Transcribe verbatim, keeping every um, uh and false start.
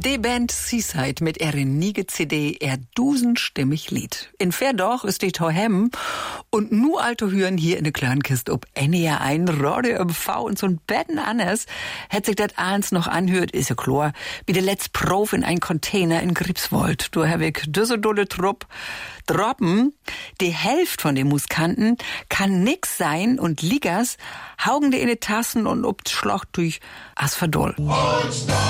Die Band Seaside mit ihrer niege C D, er dusenstimmig Lied. In Verdorch ist die Tohem und nu alte Hüren hier in de Klörnkist ob enne ein Rode im V und so'n Betten anders. Hätt sich dat eins noch anhört, is ja klar, wie der letzt Prof in ein Container in Gripswold. Du hab ich düsse dolle Trupp droppen. Die Hälfte von den Muskanten kann nix sein und Ligas haugen de in die Tassen und ob Schlochtuch as verdoll.